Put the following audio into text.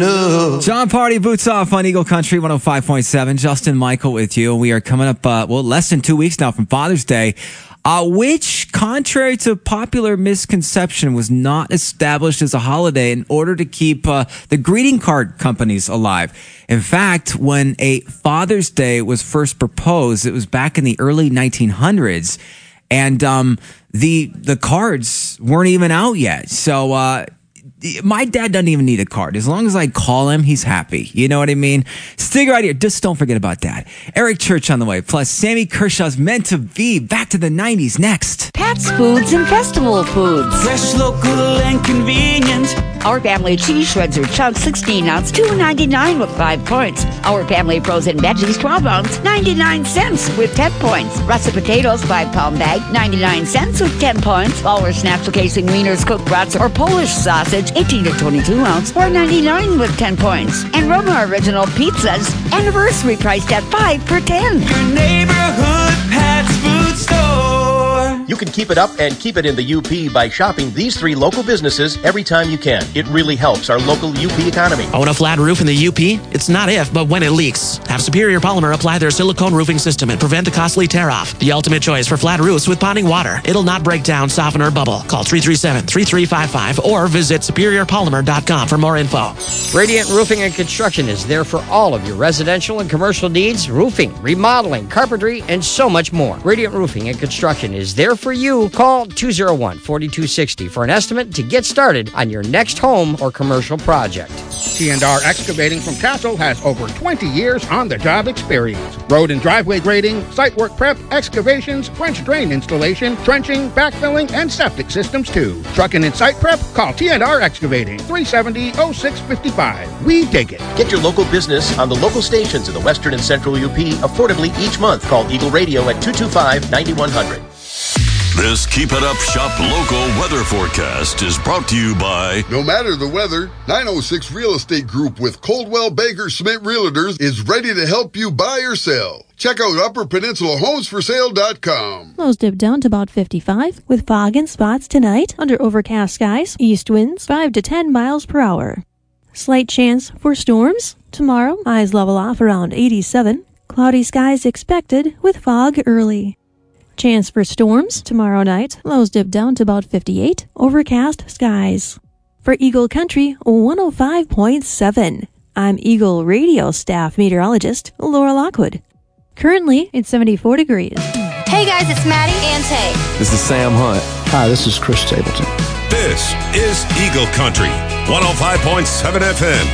enough. John Party, Boots Off on Eagle Country 105.7. Justin Michael with you. We are coming up, less than 2 weeks now from Father's Day, which, contrary to popular misconception, was not established as a holiday in order to keep the greeting card companies alive. In fact, when a Father's Day was first proposed, it was back in the early 1900s, and the cards weren't even out yet. So my dad doesn't even need a card. As long as I call him, he's happy. You know what I mean? Stick right here. Just don't forget about that. Eric Church on the way. Plus, Sammy Kershaw's Meant to Be. Back to the 90s next. Pat's Foods and Festival Foods. Fresh, local, and convenient. Our family cheese shreds or chunks, 16 ounce, $2.99 with 5 points. Our family frozen veggies, 12 ounce, 99 cents with 10 points. Russet potatoes, 5-pound bag, 99 cents with 10 points. Our snacks casing wieners, cooked brats, or Polish sausage, 18 to 22 ounce, $4.99 with 10 points. And Roma Original Pizzas, anniversary priced at 5 for 10. Your neighborhood Pat's Food Store. You can keep it up and keep it in the UP by shopping these 3 local businesses every time you can. It really helps our local UP economy. Own a flat roof in the UP? It's not if, but when it leaks. Have Superior Polymer apply their silicone roofing system and prevent the costly tear-off. The ultimate choice for flat roofs with ponding water. It'll not break down, soften, or bubble. Call 337-3355 or visit superiorpolymer.com for more info. Radiant Roofing and Construction is there for all of your residential and commercial needs, roofing, remodeling, carpentry, and so much more. Radiant Roofing and Construction is there for you. Call 201-4260 for an estimate to get started on your next home or commercial project. T&R Excavating from Castle has over 20 years on the job experience. Road and driveway grading, site work prep, excavations, French drain installation, trenching, backfilling, and septic systems too. Trucking and site prep? Call T&R Excavating, 370-0655. We dig it. Get your local business on the local stations in the western and central UP affordably each month. Call Eagle Radio at 225-9100. This Keep It Up Shop local weather forecast is brought to you by... No matter the weather, 906 Real Estate Group with Coldwell Banker Schmidt Realtors is ready to help you buy or sell. Check out UpperPeninsulaHomesForSale.com. Lows dip down to about 55 with fog and spots tonight under overcast skies. East winds 5 to 10 miles per hour. Slight chance for storms. Tomorrow, highs level off around 87. Cloudy skies expected with fog early. Chance for storms tomorrow night. Lows dip down to about 58. Overcast skies. For Eagle Country 105.7, I'm Eagle Radio staff meteorologist Laura Lockwood. Currently, it's 74 degrees. Hey guys, it's Maddie and Tay. This is Sam Hunt. Hi, this is Chris Stapleton. This is Eagle Country 105.7 FM.